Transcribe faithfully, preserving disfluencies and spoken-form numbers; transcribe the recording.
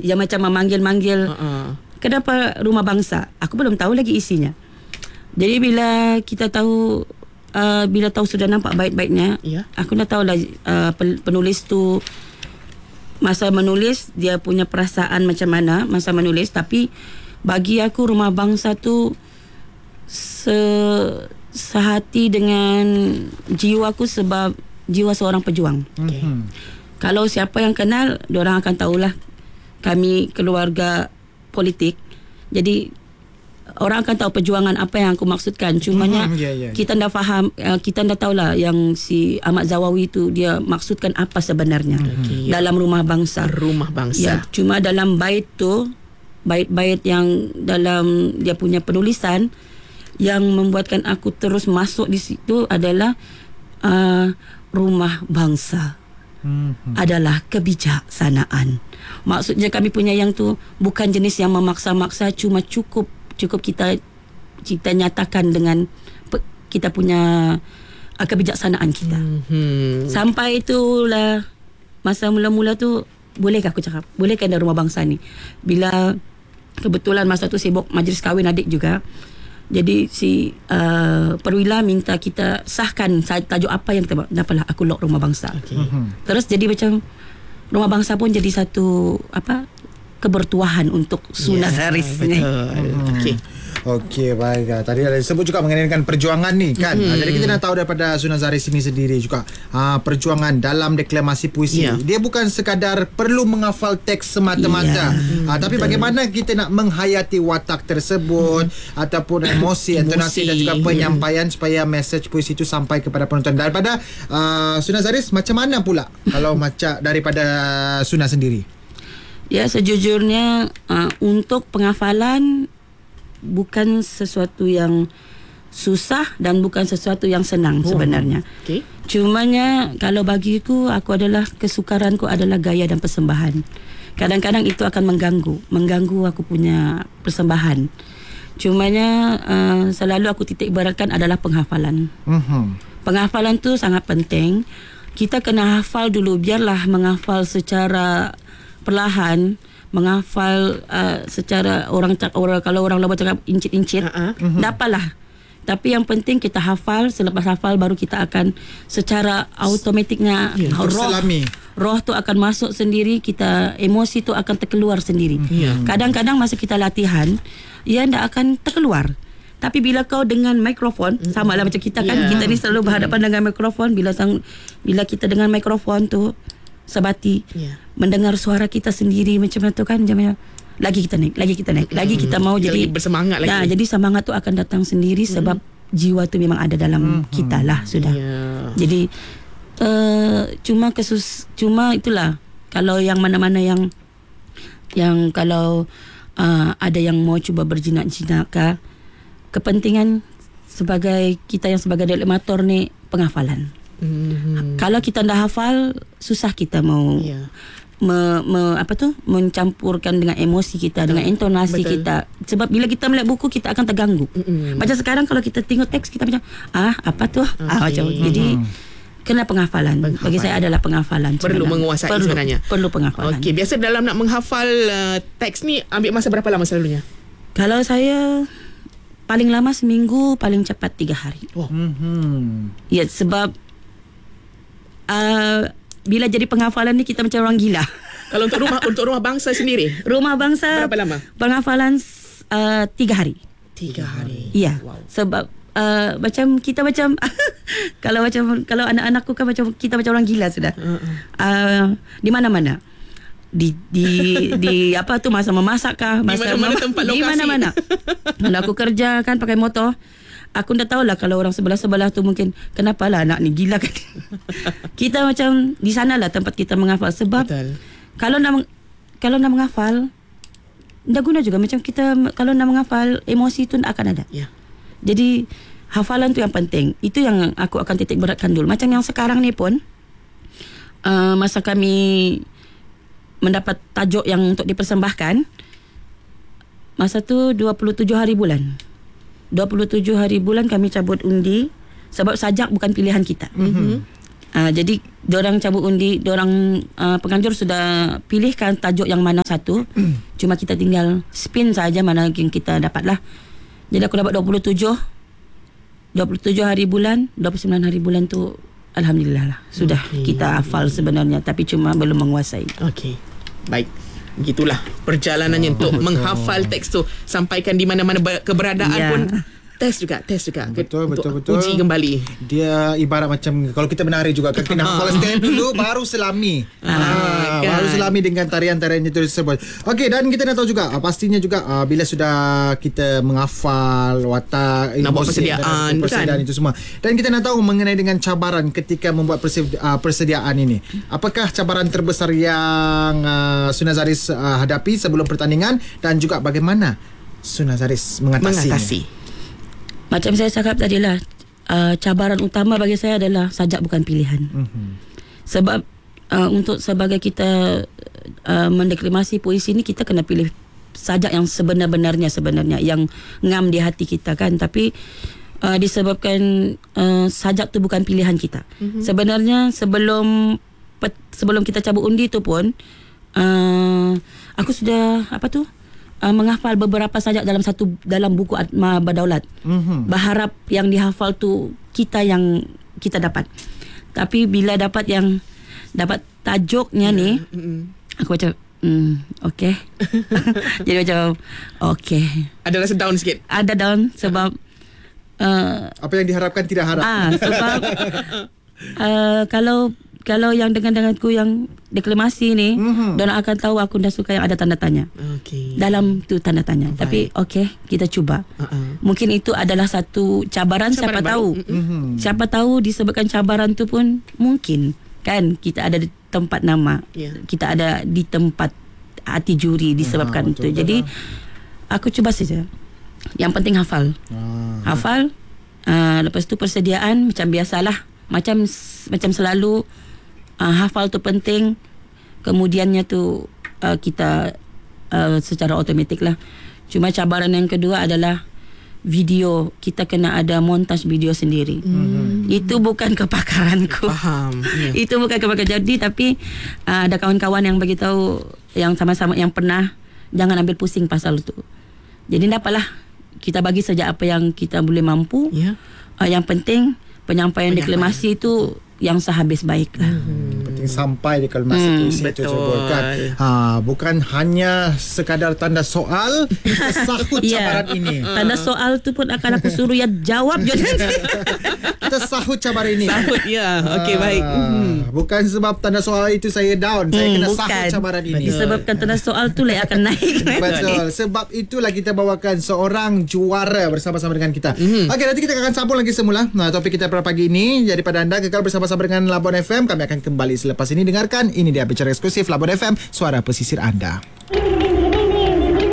yang macam memanggil-manggil. Uh-uh. Kenapa Rumah Bangsa? Aku belum tahu lagi isinya. Jadi bila kita tahu, uh, bila tahu sudah nampak bait-baitnya, yeah. aku dah tahu lah uh, penulis tu masa menulis dia punya perasaan macam mana masa menulis. Tapi bagi aku Rumah Bangsa tu se sehati dengan jiwa aku sebab jiwa seorang pejuang. Okay. Mm-hmm. Kalau siapa yang kenal, diorang akan tahulah kami keluarga politik. Jadi orang akan tahu perjuangan apa yang aku maksudkan. Cumanya mm-hmm. yeah, yeah, yeah. kita dah faham, uh, kita dah tahulah yang si Ahmad Zawawi tu dia maksudkan apa sebenarnya okay, dalam Rumah Bangsa. Rumah Bangsa. Ya, cuma dalam bait tu, bait-bait yang dalam dia punya penulisan yang membuatkan aku terus masuk di situ adalah uh, Rumah Bangsa mm-hmm. adalah kebijaksanaan. Maksudnya kami punya yang tu bukan jenis yang memaksa-maksa, cuma cukup cukup kita kita nyatakan dengan pe, kita punya uh, kebijaksanaan kita. Mm-hmm. Sampai itulah masa mula-mula tu, bolehkah aku cakap, bolehkah ada Rumah Bangsa ni? Bila kebetulan masa tu sibuk majlis kahwin adik juga. Jadi si uh, Perwila minta kita sahkan tajuk apa yang kita dapatlah aku lock Rumah Bangsa. Okay. Mm-hmm. Terus jadi macam Rumah Bangsa pun jadi satu apa kebertuahan untuk Suna yeah, Zaris ni. Hmm. Okey. Okey, baik. Tadi ada disebut juga mengenai perjuangan ni kan. Hmm. Jadi kita nak tahu daripada Suna Zaris ini sendiri juga ha, perjuangan dalam deklamasi puisi. Yeah. Dia bukan sekadar perlu menghafal teks semata-mata. Yeah. Ha, tapi bagaimana kita nak menghayati watak tersebut hmm. ataupun emosi, intonasi dan juga penyampaian hmm. supaya mesej puisi itu sampai kepada penonton. Daripada uh, Suna Zaris, macam mana pula kalau macam daripada Suna sendiri? Ya, sejujurnya uh, untuk penghafalan bukan sesuatu yang susah dan bukan sesuatu yang senang oh. sebenarnya. Okay. Cumanya kalau bagiku, aku adalah kesukaranku adalah gaya dan persembahan. Kadang-kadang itu akan mengganggu, mengganggu aku punya persembahan. Cumanya uh, selalu aku titik beratkan adalah penghafalan. Mm-hmm. Penghafalan tu sangat penting. Kita kena hafal dulu, biarlah menghafal secara perlahan, menghafal uh, secara orang, orang kalau orang lama cakap incit-incit, uh-huh. uh-huh. dapatlah. Tapi yang penting kita hafal, selepas hafal baru kita akan secara automatiknya yeah, roh, roh tu akan masuk sendiri, kita emosi tu akan terkeluar sendiri. Yeah. Kadang-kadang masa kita latihan, ia tidak akan terkeluar. Tapi bila kau dengan mikrofon, mm-hmm. sama lah macam kita kan, yeah. kita ni selalu berhadapan mm-hmm. dengan mikrofon. Bila sang, bila kita dengan mikrofon tu sebati, yeah. mendengar suara kita sendiri macam tu kan, macam lagi kita naik, lagi kita naik, mm-hmm. lagi kita mau kita jadi bersemangat lagi. Nah, jadi semangat tu akan datang sendiri mm-hmm. sebab jiwa tu memang ada dalam mm-hmm. kita lah sudah. Yeah. Jadi uh, cuma kesus, cuma itulah kalau yang mana-mana yang yang kalau uh, ada yang mau cuba berjinak-jinak kah, kepentingan sebagai kita yang sebagai deklamator ni penghafalan. Mm-hmm. Kalau kita dah hafal, susah kita mau yeah. me, me, apa tu mencampurkan dengan emosi kita, betul. Dengan intonasi betul. Kita. Sebab bila kita melihat buku, kita akan terganggu. Mm-hmm. Macam sekarang kalau kita tengok teks, kita macam ah apa tu? Okay. Ah macam jadi kena penghafalan. penghafalan. Bagi saya adalah penghafalan. Perlu menguasai perlu, sebenarnya. Perlu penghafalan. Okey, biasa dalam nak menghafal uh, teks ni ambil masa berapa lama selalunya? Kalau saya paling lama seminggu, paling cepat tiga hari. Oh. Mm-hmm. Ya, sebab uh, bila jadi penghafalan ni kita macam orang gila. Kalau untuk rumah untuk Rumah Bangsa sendiri, Rumah Bangsa berapa lama? Penghafalan uh, tiga hari. Tiga hari. Ya. Wow. Sebab uh, macam kita macam kalau macam kalau anak-anakku kan macam kita macam orang gila sudah. Uh-uh. Uh, di mana-mana. Di di di apa tu masa memasak kah, masa di mana-mana tempat lokasi, di mana-mana. Kalau aku kerja kan pakai motor, aku dah tahulah kalau orang sebelah-sebelah tu mungkin kenapalah anak ni gila kan. Kita macam di sanalah tempat kita menghafal sebab betul. Kalau nak kalau nak menghafal dah guna juga macam kita kalau nak menghafal emosi tu akan ada. Yeah. Jadi hafalan tu yang penting. Itu yang aku akan titik beratkan dulu. Macam yang sekarang ni pun uh, masa kami mendapat tajuk yang untuk dipersembahkan, masa tu dua puluh tujuh hari bulan. dua puluh tujuh hari bulan kami cabut undi sebab sajak bukan pilihan kita. Mm-hmm. Uh, jadi diorang cabut undi, diorang uh, penganjur sudah pilihkan tajuk yang mana satu. Cuma kita tinggal spin saja mana yang kita dapat lah. Jadi aku dapat dua puluh tujuh dua puluh tujuh hari bulan, dua puluh sembilan hari bulan tu alhamdulillah lah. Sudah okay. Kita hafal sebenarnya, tapi cuma belum menguasai. Okey. Baik. Begitulah perjalanannya oh, untuk betul. menghafal teks tu. Sampaikan di mana-mana keberadaan yeah. pun test juga, test juga. Betul, untuk betul, betul. uji kembali. Dia ibarat macam kalau kita menari juga kan kena hafal step dulu baru selami. Ah, ah, kan. Baru selami dengan tarian-tarian itu tersebut. Okey, dan kita nak tahu juga uh, pastinya juga uh, bila sudah kita menghafal watak, nak buat persediaan, persediaan kan? itu semua. Dan kita nak tahu mengenai dengan cabaran ketika membuat persedi- uh, persediaan ini. Apakah cabaran terbesar yang uh, Sunazaris uh, hadapi sebelum pertandingan dan juga bagaimana Sunazaris mengatasinya? Mengatasi. Macam saya cakap tadi lah, uh, cabaran utama bagi saya adalah sajak bukan pilihan. Mm-hmm. Sebab uh, untuk sebagai kita uh, mendeklamasi puisi ni, kita kena pilih sajak yang sebenar-benarnya sebenarnya, yang ngam di hati kita kan. Tapi uh, disebabkan uh, sajak tu bukan pilihan kita. Mm-hmm. Sebenarnya sebelum pet, sebelum kita cabut undi tu pun, uh, aku sudah apa tu? Uh, menghafal beberapa sajak dalam satu dalam buku Atma Berdaulat. Mm-hmm. Berharap yang dihafal tu kita yang kita dapat. Tapi bila dapat yang dapat tajuknya yeah. ni, mm-hmm. aku macam hmm, okey. Jadi macam okey. Ada rasa down sikit. Ada down sebab uh, apa yang diharapkan tidak harap. Ah, sebab uh, kalau kalau yang dengan-denganku yang deklamasi ni, mm-hmm. diorang akan tahu aku dah suka yang ada tanda tanya. Okay. Dalam tu tanda tanya. Baik. Tapi okey, kita cuba. Uh-uh. Mungkin itu adalah satu cabaran, cabaran siapa baru. tahu. Mm-hmm. Siapa tahu disebabkan cabaran tu pun mungkin kan kita ada di tempat nama. Yeah. Kita ada di tempat hati juri disebabkan itu. Ya, Jadi aku cuba saja. Yang penting hafal. Ah. Hafal. Uh, lepas tu persediaan macam biasalah. Macam macam selalu Uh, hafal tu penting. Kemudiannya tu uh, kita uh, secara automatik lah. Cuma cabaran yang kedua adalah video. Kita kena ada montaj video sendiri. Mm-hmm. Itu bukan kepakaranku. Faham. Yeah. Itu bukan kepakaran. Jadi tapi uh, ada kawan-kawan yang bagi tahu, yang sama-sama yang pernah, jangan ambil pusing pasal tu. Jadi dapatlah kita bagi saja apa yang kita boleh mampu. Yeah. Uh, yang penting penyampaian, penyampaian deklamasi itu yang sehabis baik lah. Hmm. Penting sampai deklamasi hmm, puisi itu kan. Ha, bukan hanya sekadar tanda soal, sahut yeah. cabaran ini. Tanda soal tu pun akan aku suruh ya jawab je. Kita sahut cabaran ini. Sahut ya. Okey, baik. Hmm. Bukan sebab tanda soal itu saya down, saya hmm, kena bukan. sahut cabaran ini. Disebabkan tanda soal tu lah akan naik. Betul. Sebab itulah kita bawakan seorang juara bersama-sama dengan kita. Hmm. Okey, nanti kita akan sambung lagi semula. Nah, topik kita pada pagi ini. Jadi pada anda kekal bersama bersama dengan Labuan F M. Kami akan kembali selepas ini. Dengarkan, ini dia bicara eksklusif Labuan F M, suara pesisir anda.